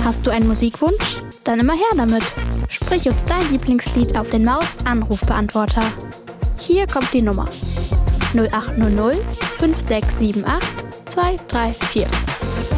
Hast du einen Musikwunsch? Dann immer her damit. Sprich uns dein Lieblingslied auf den Maus-Anrufbeantworter. Hier kommt die Nummer: 0800 5678 234.